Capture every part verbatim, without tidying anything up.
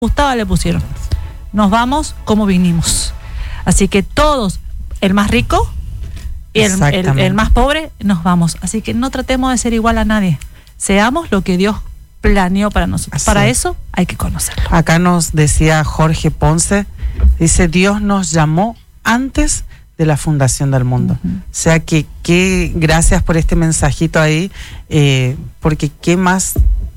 gustaba le pusieron. Nos vamos como vinimos. Así que todos, el más rico y el, el, el más pobre, nos vamos. Así que no tratemos de ser igual a nadie. Seamos lo que Dios planeó para nosotros. Así. Para eso hay que conocerlo. Acá nos decía Jorge Ponce, dice, Dios nos llamó antes de la fundación del mundo. Uh-huh. O sea que, que gracias por este mensajito ahí, eh, porque qué más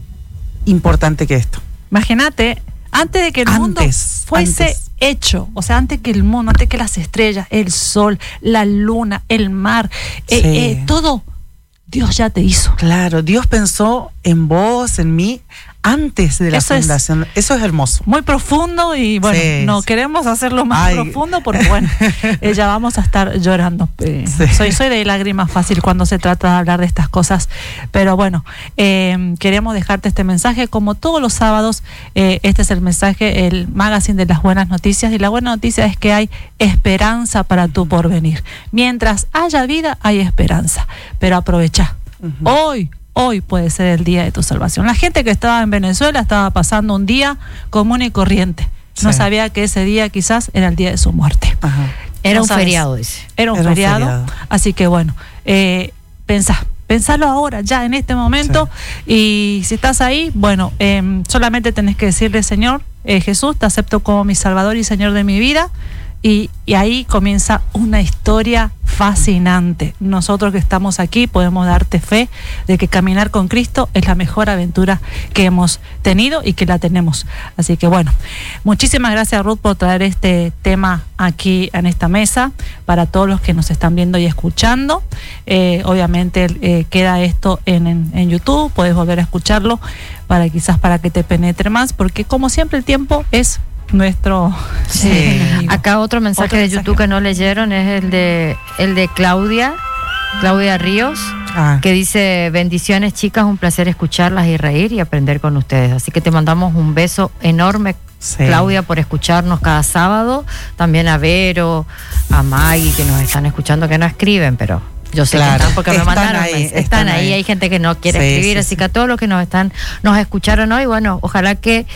importante que esto. Imagínate, antes de que el antes, mundo fuese antes. hecho, o sea, antes que el mundo, antes que las estrellas, el sol, la luna, el mar, sí. eh, eh, todo, Dios ya te hizo. Claro, Dios pensó en vos, en mí, antes de la eso fundación. Es, eso es hermoso. Muy profundo y bueno, sí, no sí. queremos hacerlo más Ay. profundo porque bueno, eh, ya vamos a estar llorando. Eh, sí. Soy, soy de lágrimas fácil cuando se trata de hablar de estas cosas, pero bueno, eh, queremos dejarte este mensaje como todos los sábados. Eh, este es el mensaje, el magazine de las buenas noticias, y la buena noticia es que hay esperanza para tu porvenir. Mientras haya vida, hay esperanza, pero aprovecha. Uh-huh. Hoy Hoy puede ser el día de tu salvación. La gente que estaba en Venezuela estaba pasando un día común y corriente. Sí. No sabía que ese día quizás era el día de su muerte. Ajá. Era no un sabes. feriado, dice. Era un, era feriado, un feriado. Así que bueno, eh, pensá, pensalo ahora, ya en este momento. Sí. Y si estás ahí, bueno, eh, solamente tenés que decirle, Señor, eh, Jesús, te acepto como mi Salvador y Señor de mi vida. Y, y ahí comienza una historia fascinante. Nosotros que estamos aquí podemos darte fe de que caminar con Cristo es la mejor aventura que hemos tenido y que la tenemos. Así que bueno, muchísimas gracias, Ruth, por traer este tema aquí en esta mesa para todos los que nos están viendo y escuchando. Eh, obviamente eh, queda esto en, en, en YouTube, puedes volver a escucharlo para quizás para que te penetre más, porque como siempre el tiempo es nuestro sí. eh, acá otro mensaje otro de mensaje. YouTube que no leyeron es el de el de Claudia Claudia Ríos, ah. que dice: bendiciones, chicas, un placer escucharlas y reír y aprender con ustedes. Así que te mandamos un beso enorme, sí. Claudia, por escucharnos cada sábado. También a Vero, a Maggie, que nos están escuchando, que no escriben, pero yo sé claro. que están porque están me mandaron ahí, están, están ahí. ahí hay gente que no quiere sí, escribir, sí, así sí. que a todos los que nos están nos escucharon hoy, bueno, ojalá que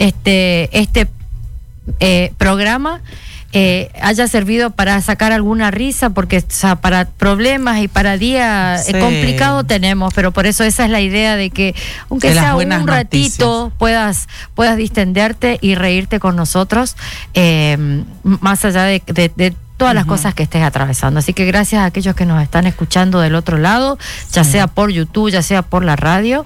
este este Eh, programa eh, haya servido para sacar alguna risa, porque o sea, para problemas y para días sí. eh, complicados tenemos, pero por eso esa es la idea de que aunque de sea un ratito noticias. puedas puedas distenderte y reírte con nosotros, eh, más allá de, de, de todas las uh-huh. cosas que estés atravesando. Así que gracias a aquellos que nos están escuchando del otro lado, ya sí. sea por YouTube, ya sea por la radio,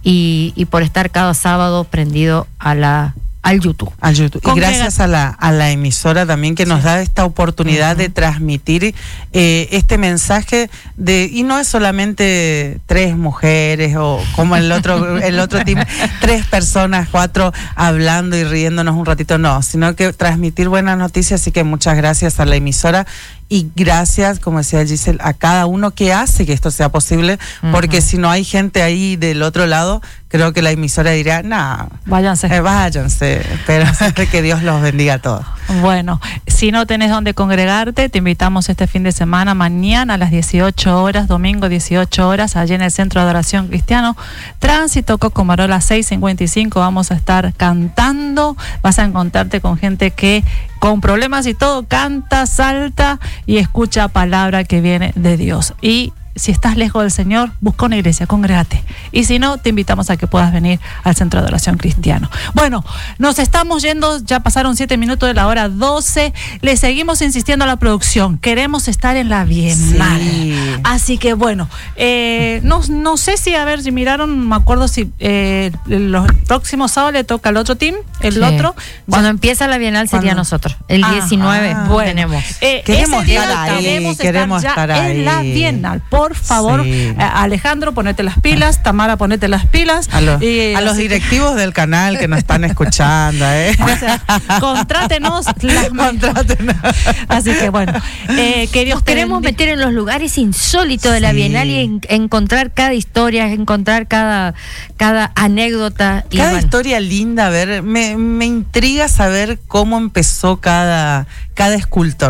y, y por estar cada sábado prendido a la al YouTube. Al YouTube. Y gracias a la, a la emisora también que nos sí. da esta oportunidad uh-huh. de transmitir eh, este mensaje de, y no es solamente tres mujeres o como el otro, el otro team, tres personas, cuatro hablando y riéndonos un ratito, no, sino que transmitir buenas noticias. Así que muchas gracias a la emisora. Y gracias, como decía Giselle, a cada uno que hace que esto sea posible, uh-huh. porque si no hay gente ahí del otro lado, creo que la emisora diría, no, váyanse. Eh, váyanse, pero que Dios los bendiga a todos. Bueno, si no tenés dónde congregarte, te invitamos este fin de semana, mañana a las dieciocho horas, domingo dieciocho horas, allí en el Centro de Adoración Cristiano, Tránsito Cocomarola seiscientos cincuenta y cinco, vamos a estar cantando, vas a encontrarte con gente que con problemas y todo, canta, salta y escucha palabra que viene de Dios. Y si estás lejos del Señor, busca una iglesia, congrégate. Y si no, te invitamos a que puedas venir al Centro de Adoración Cristiano. Bueno, nos estamos yendo, ya pasaron siete minutos de la hora doce. Le seguimos insistiendo a la producción. Queremos estar en la Bienal. Sí. Así que bueno, eh, no, no sé si, a ver, si miraron, me acuerdo si eh, los próximos sábados le toca al otro team, el sí. otro. Cuando ya, empieza la Bienal sería cuando, nosotros. El ah, diecinueve ah, bueno, tenemos. Eh, queremos ese día estar ahí. Queremos queremos estar, estar ya ahí. en la Bienal. Por favor, sí. eh, Alejandro, ponete las pilas, Tamara, ponete las pilas. A, lo, y, a los directivos del canal que nos están escuchando, ¿eh? O sea, contrátenos. Las contrátenos. Así que bueno, eh, que Dios nos queremos bendiga. meter en los lugares insólitos sí. de la Bienal y en, encontrar cada historia, encontrar cada, cada anécdota. Cada y, bueno. historia linda, a ver, me, me intriga saber cómo empezó cada, cada escultor.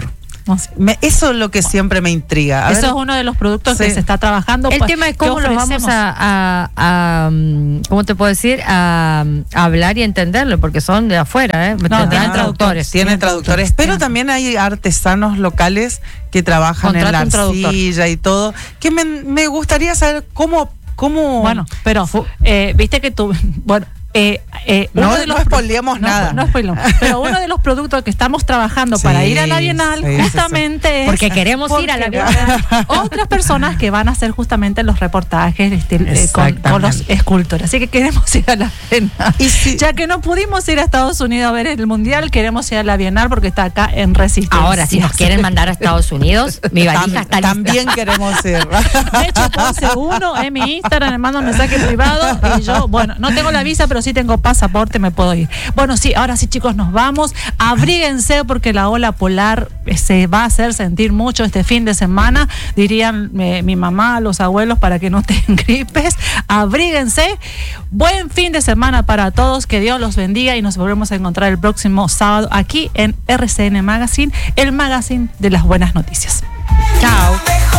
Me, eso es lo que bueno, siempre me intriga. A eso ver, es uno de los productos sí. que se está trabajando. El pues, tema es cómo lo vamos a, a, a, ¿cómo te puedo decir? A, a hablar y entenderlo, porque son de afuera, ¿eh? No, tienen ah, traductores. Tienen traductores, pero también hay artesanos locales que trabajan Contrato en la arcilla y todo, que me, me gustaría saber cómo... cómo bueno, pero eh, viste que tú... bueno Eh, eh, no, de los, no spoileamos no, nada. No, no pero uno de los productos que estamos trabajando sí, para ir a la Bienal sí, justamente sí, sí. es porque queremos porque ir a la Bienal. Otras personas que van a hacer justamente los reportajes este, eh, con, con los escultores. Así que queremos ir a la Bienal. Y si, ya que no pudimos ir a Estados Unidos a ver el Mundial, queremos ir a la Bienal porque está acá en Resistencia. Ahora, si nos quieren mandar a Estados Unidos, mi valija está lista. También queremos ir. De hecho, puse uno en mi Instagram, me mando un mensaje privado y yo, bueno, no tengo la visa, pero sí tengo pasaporte, me puedo ir. Bueno, sí, ahora sí, chicos, nos vamos. Abríguense porque la ola polar se va a hacer sentir mucho este fin de semana, dirían eh, mi mamá, los abuelos, para que no tengan gripes. Abríguense. Buen fin de semana para todos, que Dios los bendiga y nos volvemos a encontrar el próximo sábado aquí en R C N Magazine, el magazine de las buenas noticias. Chao.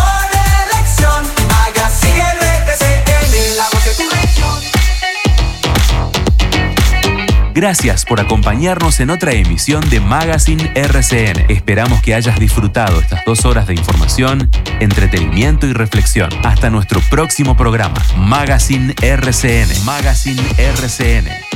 Gracias por acompañarnos en otra emisión de Magazine R C N. Esperamos que hayas disfrutado estas dos horas de información, entretenimiento y reflexión. Hasta nuestro próximo programa, Magazine R C N. Magazine R C N.